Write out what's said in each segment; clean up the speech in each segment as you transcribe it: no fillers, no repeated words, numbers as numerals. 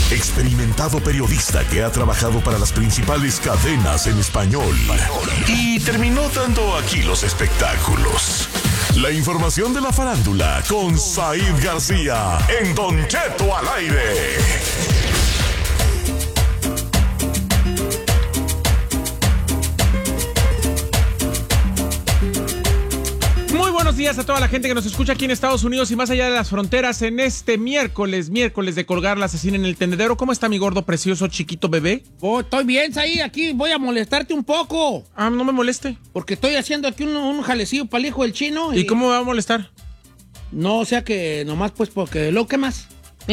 experimentado periodista que ha trabajado para las principales cadenas en español y terminó dando aquí los espectáculos. La información de la farándula con Said García en Don Cheto al aire. Muy buenos días a toda la gente que nos escucha aquí en Estados Unidos y más allá de las fronteras en este miércoles de colgar la asesina en el tendedero. ¿Cómo está mi gordo, precioso, chiquito bebé? Oh, estoy bien, Saí, aquí voy a molestarte un poco. Ah, no me moleste. Porque estoy haciendo aquí un jalecillo para el hijo del chino. ¿Y cómo me va a molestar? No, o sea que nomás pues porque... ¿Qué más?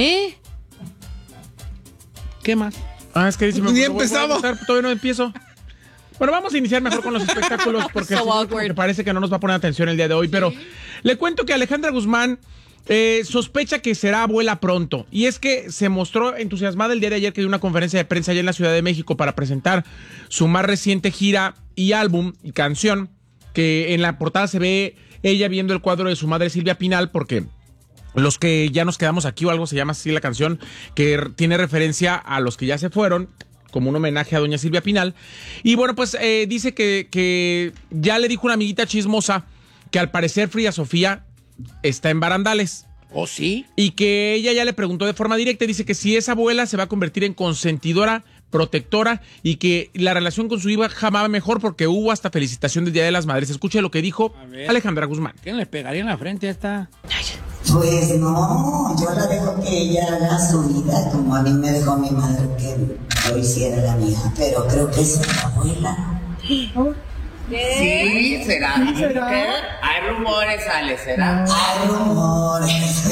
¿Qué más? Ah, es que dice... Ni empezamos. Todavía no empiezo. Bueno, vamos a iniciar mejor con los espectáculos porque me parece que no nos va a poner atención el día de hoy, pero le cuento que Alejandra Guzmán sospecha que será abuela pronto, y es que se mostró entusiasmada el día de ayer que dio una conferencia de prensa allá en la Ciudad de México para presentar su más reciente gira y álbum y canción, que en la portada se ve ella viendo el cuadro de su madre Silvia Pinal, porque los que ya nos quedamos aquí o algo se llama así la canción, que tiene referencia a los que ya se fueron, como un homenaje a doña Silvia Pinal. Y bueno, pues dice que ya le dijo una amiguita chismosa que al parecer Frida Sofía está en barandales. ¿Oh, sí? Y que ella ya le preguntó de forma directa, dice que si es abuela se va a convertir en consentidora, protectora, y que la relación con su hija jamás mejor porque hubo hasta felicitación del Día de las Madres. Escuche lo que dijo Alejandra Guzmán. ¿Quién le pegaría en la frente a esta? Pues no, yo la dejo que ella haga su vida como a mí me dejó mi madre que yo hiciera la mía, pero creo que es la abuela. ¿Qué? Sí, será. ¿Qué? Hay rumores, Ale, ¿será? Hay rumores.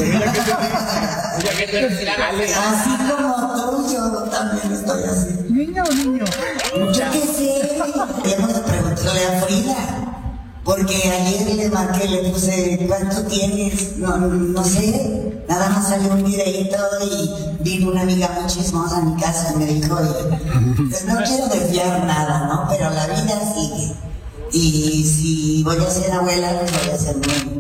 Así como tú, yo también estoy así. ¿Niño o niño? Yo qué sé, debemos de preguntarle a Frida. Porque ayer le marqué, le puse, ¿cuánto tienes? No sé, nada más salió un videito y vino una amiga muy chismosa a mi casa y me dijo, pues no quiero desviar nada, ¿no? Pero la vida sigue. Y si voy a ser abuela, pues voy a ser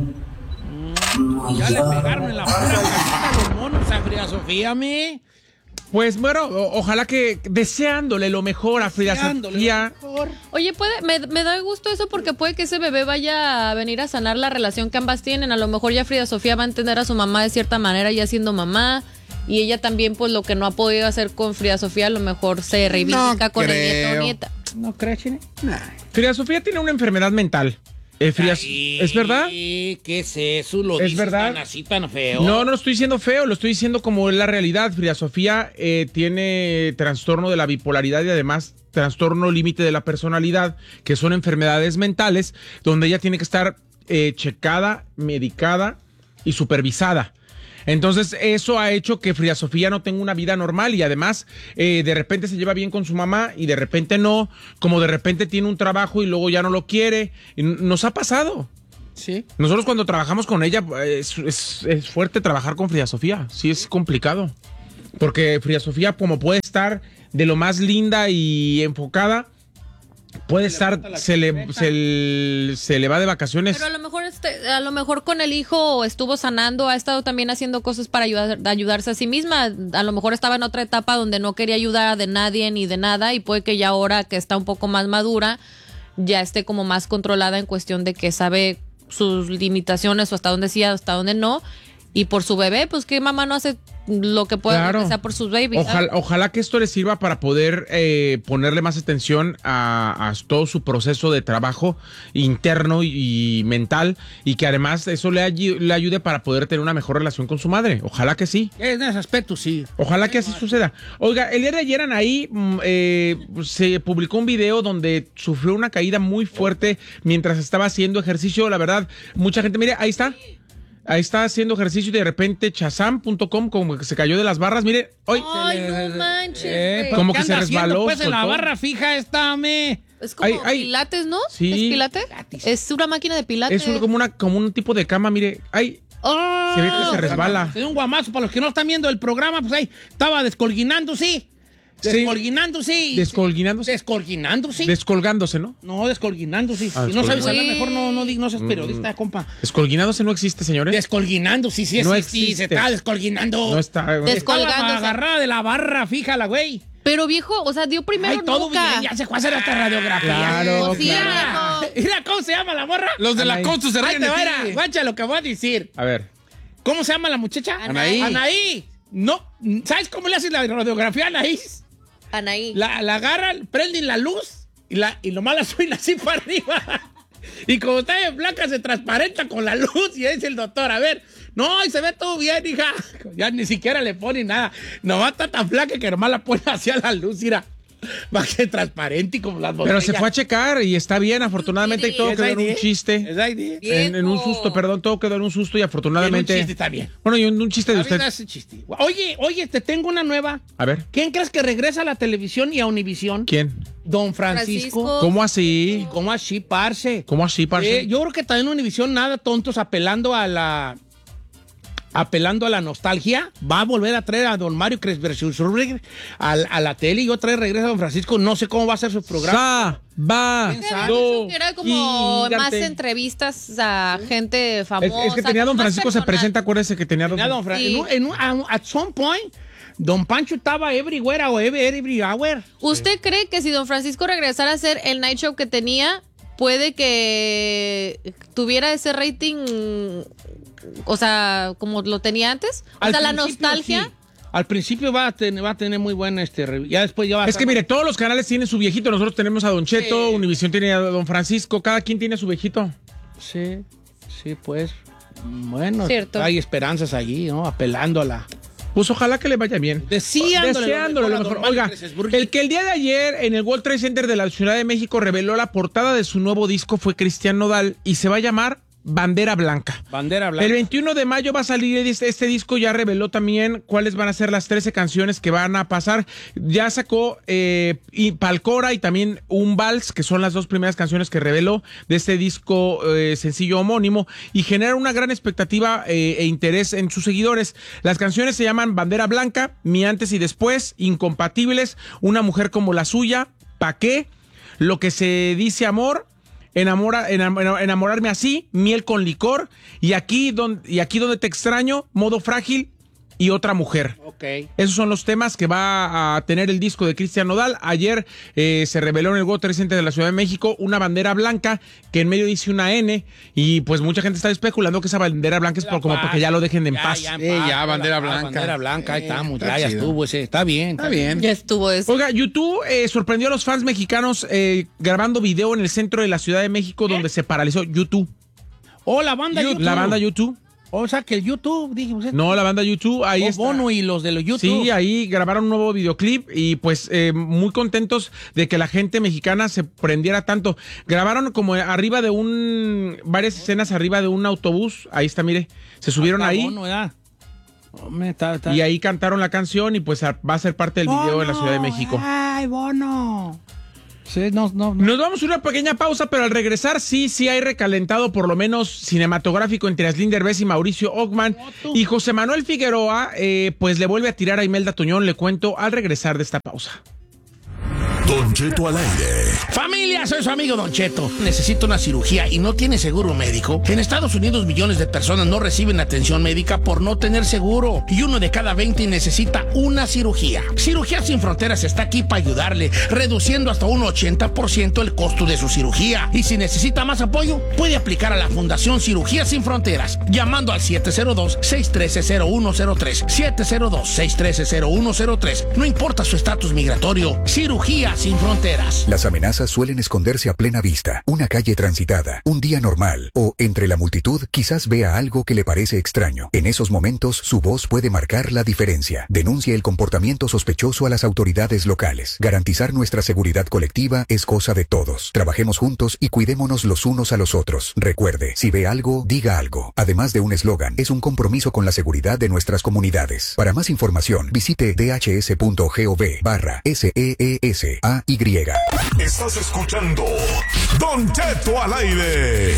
muy ya yo. le pegaron en la frente a los monos a Frida Sofía, Pues bueno, ojalá que deseándole lo mejor a Frida Sofía. Oye, me da gusto eso porque puede que ese bebé vaya a venir a sanar la relación que ambas tienen. A lo mejor ya Frida Sofía va a entender a su mamá de cierta manera ya siendo mamá. Y ella también, pues lo que no ha podido hacer con Frida Sofía, a lo mejor se reivindica con el nieto o nieta. ¿No crees, Chine? Frida Sofía tiene una enfermedad mental. ¿Es verdad? ¿Qué es eso? ¿Lo ¿Es dices verdad? tan así, tan feo? No lo estoy diciendo feo, lo estoy diciendo como es la realidad. Frida Sofía tiene trastorno de la bipolaridad y además trastorno límite de la personalidad, que son enfermedades mentales, donde ella tiene que estar checada, medicada y supervisada. Entonces eso ha hecho que Frida Sofía no tenga una vida normal y además de repente se lleva bien con su mamá y de repente no, como de repente tiene un trabajo y luego ya no lo quiere. Y nos ha pasado. Sí. Nosotros cuando trabajamos con ella es fuerte trabajar con Frida Sofía, sí es complicado. Porque Frida Sofía, como puede estar de lo más linda y enfocada, puede estar, se le va de vacaciones. Pero a lo mejor con el hijo estuvo sanando, ha estado también haciendo cosas para ayudarse a sí misma. A lo mejor estaba en otra etapa donde no quería ayudar de nadie ni de nada y puede que ya ahora que está un poco más madura, ya esté como más controlada en cuestión de que sabe sus limitaciones o hasta dónde sí, hasta dónde no. Y por su bebé, pues que mamá no hace lo que puede, claro, que sea por sus babies. Ojalá que esto le sirva para poder ponerle más atención a todo su proceso de trabajo interno y mental, y que además eso le ayude para poder tener una mejor relación con su madre. Ojalá que sí. En ese aspecto, sí. Ojalá que así suceda. Oiga, el día de ayer Anaí se publicó un video donde sufrió una caída muy fuerte mientras estaba haciendo ejercicio. La verdad, mucha gente, mire, ahí está. Ahí está haciendo ejercicio y de repente Shazam.com como que se cayó de las barras. Mire, hoy. Ay, no manches. Como que se resbaló. Pues en la barra fija está, Es como pilates, ¿no? Sí. ¿Es pilates? Es una máquina de pilates. Es como un tipo de cama, mire. Ay. Se ve que se resbala. Es un guamazo para los que no están viendo el programa, pues ahí estaba descolguinando, sí. Descolguinándose. Descolguinándose. Descolgándose, ¿no? No, descolguinándose. Ah, Si no sabes descolguinándose. hablar, mejor no seas periodista, compa. Descolguinándose no existe, señores. Descolguinándose, sí No existe. Se existe. está descolguinando. No está. Descolgándose. Agarrada de la barra, fíjala, güey. Pero viejo, o sea, dio primero Ay, todo nuca. bien, ya se fue a hacer hasta radiografía. Claro, Sí, claro. viejo. Mira cómo se llama la morra. Los de la Anaí. Costu se Ahí ríen te de va, ti. mira, guacha lo que voy a decir. A ver. ¿Cómo se llama la muchacha? Anaí. Anaí. No, ¿sabes cómo le hacen la radiografía a Anaí? Anaí. La agarran, prenden la luz y nomás la suben así para arriba. Y como está en blanca, se transparenta con la luz. Y dice el doctor, a ver, no, y se ve todo bien, hija. Ya ni siquiera le ponen nada. Nomás está tan flaca que nomás la pone hacia la luz, mira. Va que transparente y como las botellas. Pero se fue a checar y está bien, afortunadamente, y todo ¿Es quedó en ID? un chiste. ¿Es ID? En un susto, perdón, todo quedó en un susto y afortunadamente. En un chiste está bien. Bueno, y un chiste de La usted. vida es chiste. Oye, te tengo una nueva. A ver, ¿Quién crees que regresa a la televisión y a Univisión? ¿quién? Don Francisco. ¿Cómo así? ¿Cómo así, parce? ¿Cómo así, parce? Yo creo que también Univisión, nada tontos, apelando a la nostalgia, va a volver a traer a don Mario Kresberg a la tele y otra vez regresa a don Francisco. No sé cómo va a ser su programa. ¿Quién sabe? Que era como más entrevistas a gente famosa. Es que tenía don más Francisco, se personal. presenta, acuérdese que tenía don Mira, don Francisco. Francisco. At some point, don Pancho estaba everywhere o every hour. ¿Usted cree que si don Francisco regresara a hacer el night show que tenía, puede que tuviera ese rating, o sea, como lo tenía antes? O sea, la nostalgia. Sí. Al principio va a tener muy buena ya después ya va a Es que mire, todos los canales tienen su viejito. Nosotros tenemos a Don Cheto, Sí. Univisión tiene a Don Francisco, cada quien tiene su viejito. Sí, pues. Bueno, Cierto. hay esperanzas allí, ¿no? Apelando a la... Pues ojalá que le vaya bien. Deseándole lo mejor. Oiga, el que el día de ayer en el World Trade Center de la Ciudad de México reveló la portada de su nuevo disco fue Cristian Nodal y se va a llamar Bandera Blanca. Bandera Blanca. El 21 de mayo va a salir este disco, ya reveló también cuáles van a ser las 13 canciones que van a pasar. Ya sacó Palcora y también Un Vals, que son las dos primeras canciones que reveló de este disco sencillo homónimo, y genera una gran expectativa e interés en sus seguidores. Las canciones se llaman Bandera Blanca, Mi Antes y Después, Incompatibles, Una Mujer como la Suya, ¿Pa' qué? Lo que se dice amor, enamorarme así, Miel con licor, y aquí donde te extraño, Modo frágil y Otra mujer. Ok. Esos son los temas que va a tener el disco de Cristian Nodal. Ayer se reveló en el World Trade Center de la Ciudad de México una bandera blanca que en medio dice una N, y pues mucha gente está especulando que esa bandera blanca es como para que ya lo dejen en paz. Ya, bandera blanca. Bandera blanca, ahí estamos, está ya chido. estuvo ese. Está bien. Está bien. Ya estuvo eso. Oiga, YouTube sorprendió a los fans mexicanos grabando video en el centro de la Ciudad de México donde se paralizó YouTube. Oh, la banda YouTube. La banda YouTube. O sea, que el YouTube, dijimos. No, la banda YouTube, ahí está. Bono y los de los YouTube. Sí, ahí grabaron un nuevo videoclip y pues muy contentos de que la gente mexicana se prendiera tanto. Grabaron como arriba de varias escenas arriba de un autobús, ahí está, mire, se subieron ahí. Bono, ¿verdad? Hombre, Y ahí cantaron la canción y pues va a ser parte del video en la Ciudad de México. Ay, Bono. Sí, no. Nos vamos a una pequeña pausa, pero al regresar sí hay recalentado por lo menos cinematográfico entre Aslín Derbez y Mauricio Ockman. Y José Manuel Figueroa pues le vuelve a tirar a Imelda Tuñón, le cuento al regresar de esta pausa. Don Cheto al aire. Familia, soy su amigo Don Cheto. Necesito una cirugía y no tiene seguro médico. En Estados Unidos millones de personas no reciben atención médica por no tener seguro. Y 1 de cada 20 necesita una cirugía. Cirugía Sin Fronteras está aquí para ayudarle, reduciendo hasta un 80% el costo de su cirugía. Y si necesita más apoyo, puede aplicar a la Fundación Cirugía Sin Fronteras, llamando al 702-613-0103. 702-613-0103. No importa su estatus migratorio. Cirugía Sin Fronteras. Las amenazas suelen esconderse a plena vista. Una calle transitada, un día normal o entre la multitud quizás vea algo que le parece extraño. En esos momentos su voz puede marcar la diferencia. Denuncie el comportamiento sospechoso a las autoridades locales. Garantizar nuestra seguridad colectiva es cosa de todos. Trabajemos juntos y cuidémonos los unos a los otros. Recuerde, si ve algo, diga algo. Además de un eslogan, es un compromiso con la seguridad de nuestras comunidades. Para más información, visite dhs.gov/SEESAY. Estás escuchando Don Cheto al aire.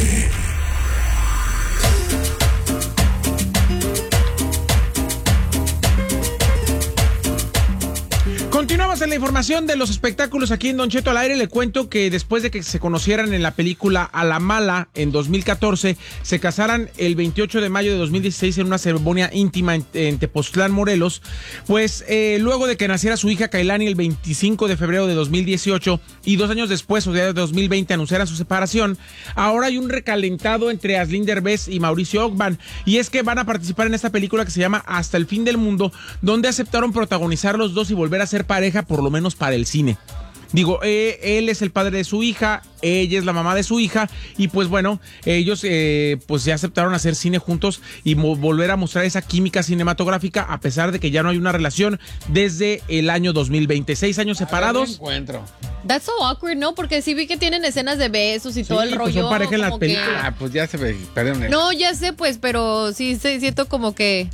Con Continuamos en la información de los espectáculos aquí en Don Cheto al aire. Le cuento que después de que se conocieran en la película A la Mala en 2014, se casaran el 28 de mayo de 2016 en una ceremonia íntima en Tepoztlán, Morelos. Pues luego de que naciera su hija Kailani el 25 de febrero de 2018 y 2 años después, o sea, de 2020, anunciaran su separación, ahora hay un recalentado entre Aslyn Derbez y Mauricio Ockman. Y es que van a participar en esta película que se llama Hasta el fin del mundo, donde aceptaron protagonizar los dos y volver a ser pareja, por lo menos para el cine. Digo, él es el padre de su hija, ella es la mamá de su hija, y pues bueno, ellos pues ya aceptaron hacer cine juntos y volver a mostrar esa química cinematográfica, a pesar de que ya no hay una relación desde el año 2020. 6 años separados. That's so awkward, ¿no? Porque sí vi que tienen escenas de besos y todo el rollo. Pues son pareja en las películas. Pues ya se ve, perdón. No, ya sé, pues, pero sí siento como que...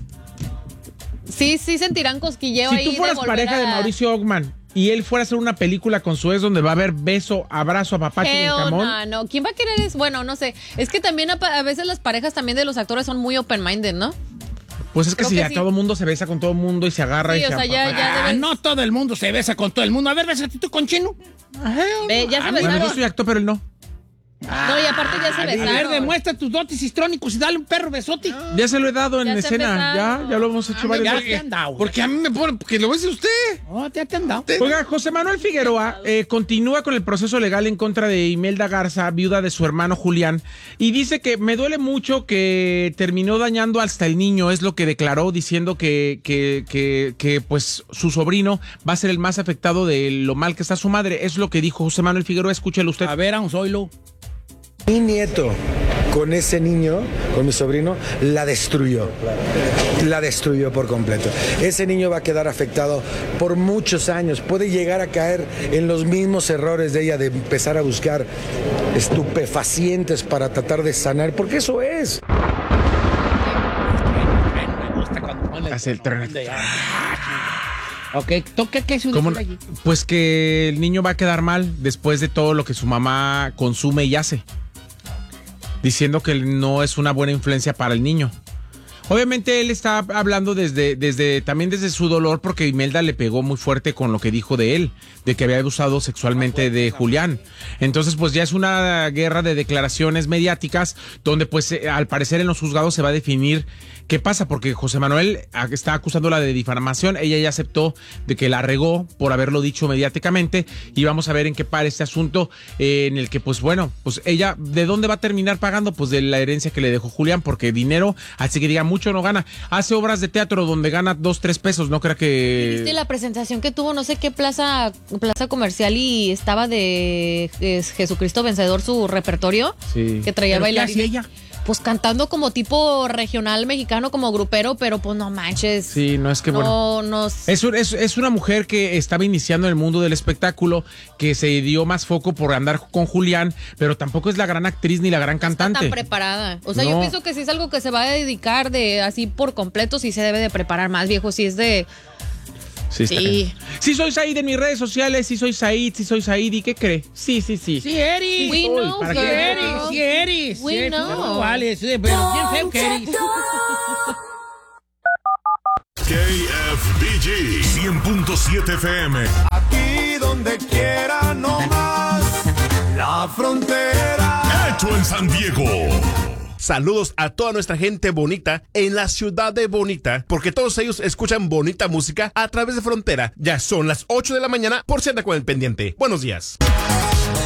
Sí sentirán cosquilleo ahí. Si tú fueras pareja de Mauricio Ockman y él fuera a hacer una película con su ex donde va a haber beso, abrazo, apapacho y encamón. No, ¿quién va a querer eso? Bueno, no sé. Es que también a veces las parejas también de los actores son muy open-minded, ¿no? Pues es que Creo si que ya sí. todo el mundo se besa con todo el mundo y se agarra Sí, y o se sea, ya apapacha. debes- No todo el mundo se besa con todo el mundo. A ver, bésate tú con Chino. Ve, ya se Bueno, yo besaron. soy actor, pero él no. No, y aparte ya se A besaron. ver, demuestra tus dotes histrónicos y dale un perro besote. Ya se lo he dado en Ya se escena. besaron. Ya lo hemos hecho varias Ya veces. te han dado. Porque a mí me pone, porque lo dice usted. No, ya te han dado. Oiga, José Manuel Figueroa continúa con el proceso legal en contra de Imelda Garza, viuda de su hermano Julián, y dice que me duele mucho que terminó dañando hasta el niño, es lo que declaró, diciendo que pues su sobrino va a ser el más afectado de lo mal que está su madre. Es lo que dijo José Manuel Figueroa, escúchelo usted. A ver, vamos, oílo. Mi nieto con ese niño, con mi sobrino, la destruyó. La destruyó por completo. Ese niño va a quedar afectado por muchos años. Puede llegar a caer en los mismos errores de ella de empezar a buscar estupefacientes para tratar de sanar, porque eso es. Me gusta cuando pone Hace el tren. Ok, toca que su ¿Cómo? allí. Pues que el niño va a quedar mal después de todo lo que su mamá consume y hace, diciendo que no es una buena influencia para el niño. Obviamente él está hablando también desde su dolor, porque Imelda le pegó muy fuerte con lo que dijo de él, de que había abusado sexualmente de Julián. Entonces pues ya es una guerra de declaraciones mediáticas donde pues al parecer en los juzgados se va a definir qué pasa, porque José Manuel está acusándola de difamación. Ella ya aceptó de que la regó por haberlo dicho mediáticamente, y vamos a ver en qué para este asunto en el que pues bueno, pues ella ¿de dónde va a terminar pagando? Pues de la herencia que le dejó Julián, porque dinero, así que diga mucho no gana. Hace obras de teatro donde gana 2-3 pesos, no crea que... ¿Viste la presentación que tuvo no sé qué plaza comercial y estaba de Jesucristo Vencedor su repertorio? Sí. Que traía ¿Pero qué bailarines. hacía ella? Pues cantando como tipo regional mexicano, como grupero, pero pues no manches. Sí, no es que bueno. No. Es una mujer que estaba iniciando en el mundo del espectáculo, que se dio más foco por andar con Julián, pero tampoco es la gran actriz ni la gran cantante. Está tan preparada. O sea, No. yo pienso que si es algo que se va a dedicar de así por completo, sí se debe de preparar más, viejo. Si es de... Sí, está Sí. cañón. Sí soy Said en mis redes sociales, sí soy Said, ¿y qué cree? Sí. Sí eres. We know, ¿para Sí qué? eres, sí eres. We Sí, know. no vale, sí, pero bien feo que eres. KFBG 100.7 FM. Aquí donde quiera, no más. La frontera. Hecho en San Diego. Saludos a toda nuestra gente bonita en la ciudad de Bonita, porque todos ellos escuchan bonita música a través de Frontera. Ya son las 8 de la mañana, por si anda con el pendiente. Buenos días.